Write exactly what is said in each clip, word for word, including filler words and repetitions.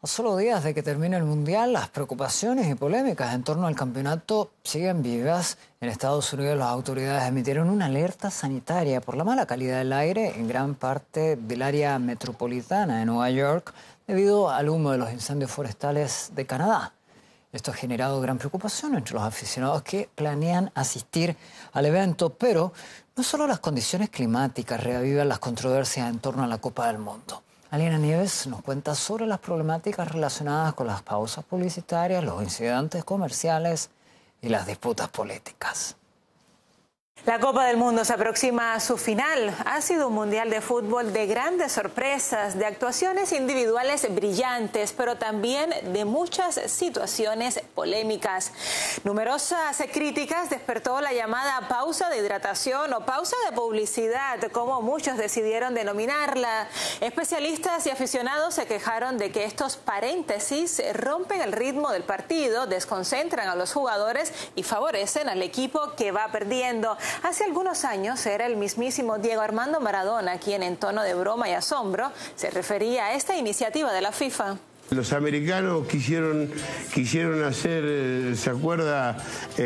A solo días de que termine el Mundial, las preocupaciones y polémicas en torno al campeonato siguen vivas. En Estados Unidos las autoridades emitieron una alerta sanitaria por la mala calidad del aire en gran parte del área metropolitana de Nueva York debido al humo de los incendios forestales de Canadá. Esto ha generado gran preocupación entre los aficionados que planean asistir al evento, pero no solo las condiciones climáticas reavivan las controversias en torno a la Copa del Mundo. Alina Nieves nos cuenta sobre las problemáticas relacionadas con las pausas publicitarias, los incidentes comerciales y las disputas políticas. La Copa del Mundo se aproxima a su final. Ha sido un mundial de fútbol de grandes sorpresas, de actuaciones individuales brillantes, pero también de muchas situaciones polémicas. Numerosas críticas despertó la llamada pausa de hidratación o pausa de publicidad, como muchos decidieron denominarla. Especialistas y aficionados se quejaron de que estos paréntesis rompen el ritmo del partido, desconcentran a los jugadores y favorecen al equipo que va perdiendo. Hace algunos años era el mismísimo Diego Armando Maradona quien en tono de broma y asombro se refería a esta iniciativa de la FIFA. Los americanos quisieron, quisieron hacer, ¿se acuerda?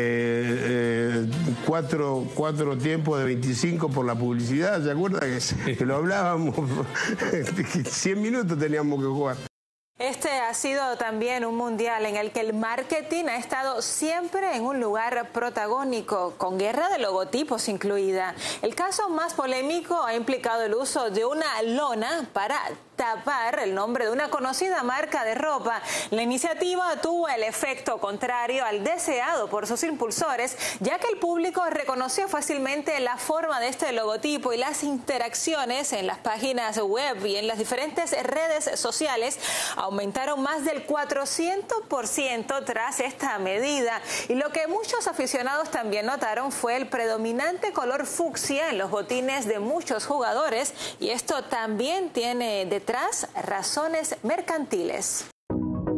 Eh, eh, cuatro, cuatro tiempos de veinticinco por la publicidad, ¿se acuerda? Que, sí. que lo hablábamos, cien minutos teníamos que jugar. Este ha sido también un mundial en el que el marketing ha estado siempre en un lugar protagónico, con guerra de logotipos incluida. El caso más polémico ha implicado el uso de una lona para tapar el nombre de una conocida marca de ropa. La iniciativa tuvo el efecto contrario al deseado por sus impulsores, ya que el público reconoció fácilmente la forma de este logotipo y las interacciones en las páginas web y en las diferentes redes sociales aumentaron más del cuatrocientos por ciento tras esta medida. Y lo que muchos aficionados también notaron fue el predominante color fucsia en los botines de muchos jugadores, y esto también tiene detrás razones mercantiles.